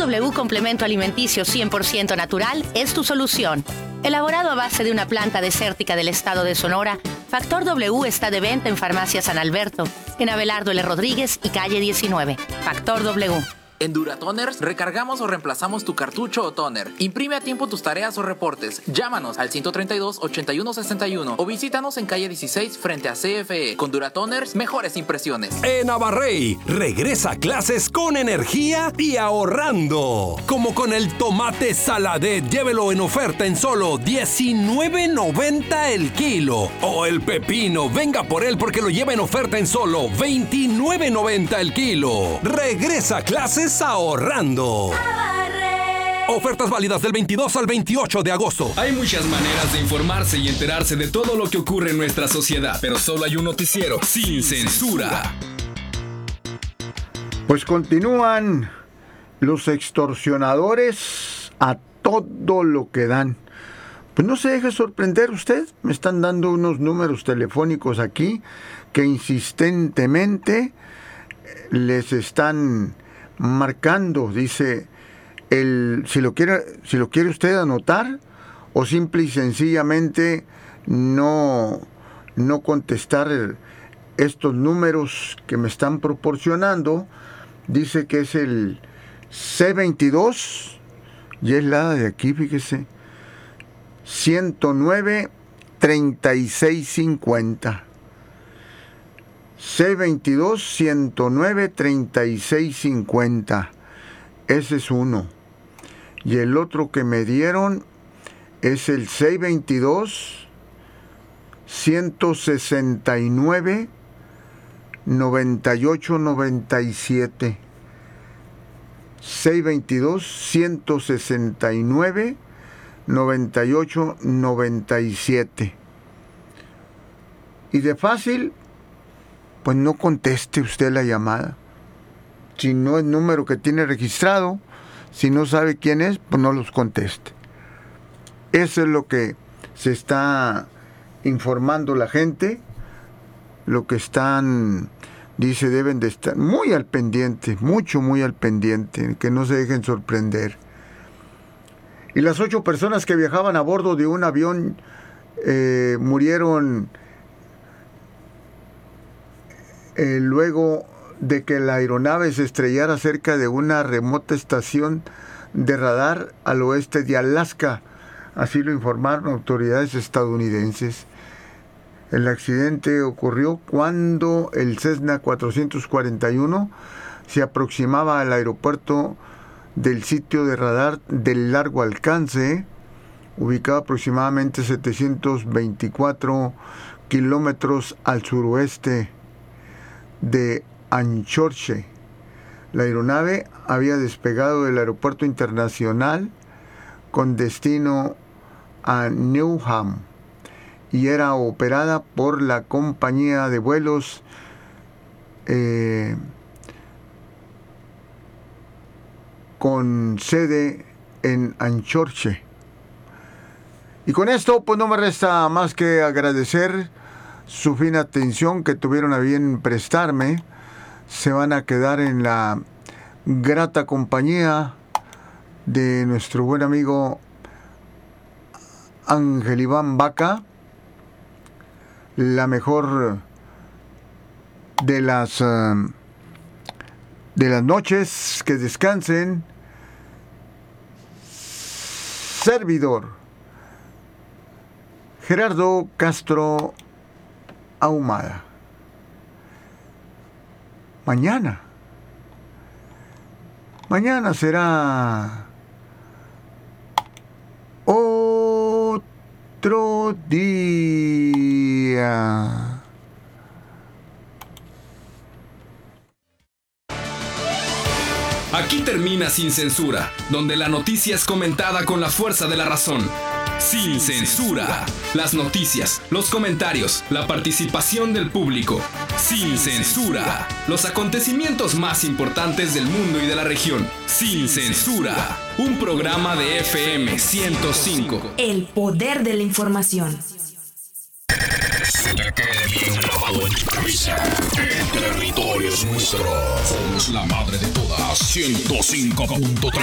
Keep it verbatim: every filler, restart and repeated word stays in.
W Complemento Alimenticio cien por ciento natural es tu solución. Elaborado a base de una planta desértica del estado de Sonora, Factor W está de venta en Farmacia San Alberto, en Abelardo L. Rodríguez y calle diecinueve. Factor W. En Duratoners recargamos o reemplazamos tu cartucho o toner. Imprime a tiempo tus tareas o reportes. Llámanos al ciento treinta y dos, ochenta y uno sesenta y uno o visítanos en calle dieciséis frente a C F E. Con Duratoners, mejores impresiones. En Abarrey, regresa a clases con energía y ahorrando. Como con el tomate saladet, llévelo en oferta en solo diecinueve noventa el kilo. O el pepino, venga por él porque lo lleva en oferta en solo veintinueve noventa el kilo. Regresa a clases ahorrando. Ofertas válidas del veintidós al veintiocho de agosto. Hay muchas maneras de informarse y enterarse de todo lo que ocurre en nuestra sociedad, pero solo hay un noticiero sin censura. Pues continúan los extorsionadores a todo lo que dan. Pues no se deje sorprender usted. Me están dando unos números telefónicos aquí que insistentemente les están marcando. Dice, el, si lo quiere, si lo quiere usted anotar, o simple y sencillamente no, no contestar estos números que me están proporcionando. Dice que es el C veintidós, y es la de aquí, fíjese, ciento nueve, treinta y seis cincuenta. C veintidós, ciento nueve, treinta y seis cincuenta. Ese es uno. Y el otro que me dieron es el C veintidós, ciento sesenta y nueve, noventa y ocho noventa y siete. C veintidós, ciento sesenta y nueve, noventa y ocho noventa y siete. Y de fácil, pues no conteste usted la llamada. Si no es número que tiene registrado, si no sabe quién es, pues no los conteste. Eso es lo que se está informando la gente, lo que están, dice, deben de estar muy al pendiente, mucho, muy al pendiente, que no se dejen sorprender. Y las ocho personas que viajaban a bordo de un avión eh, murieron Eh, luego de que la aeronave se estrellara cerca de una remota estación de radar al oeste de Alaska. Así lo informaron autoridades estadounidenses. El accidente ocurrió cuando el Cessna cuatrocientos cuarenta y uno se aproximaba al aeropuerto del sitio de radar del largo alcance, ubicado aproximadamente setecientos veinticuatro kilómetros al suroeste de Anchorage. La aeronave había despegado del aeropuerto internacional con destino a Newham y era operada por la compañía de vuelos eh, con sede en Anchorage. Y con esto pues no me resta más que agradecer su fina atención que tuvieron a bien prestarme. Se van a quedar en la grata compañía de nuestro buen amigo Ángel Iván Vaca, la mejor de las uh, de las noches. Que descansen. Servidor Gerardo Castro Ahumada. Mañana. Mañana será otro día. Aquí termina Sin Censura, donde la noticia es comentada con la fuerza de la razón. Sin Censura. Las noticias, los comentarios, la participación del público. Sin Censura. Los acontecimientos más importantes del mundo y de la región. Sin Censura. Un programa de F M ciento cinco. El poder de la información. Se te quede bien grabado en tu cabeza. El territorio es nuestro. Somos la madre de todas. ciento cinco punto tres.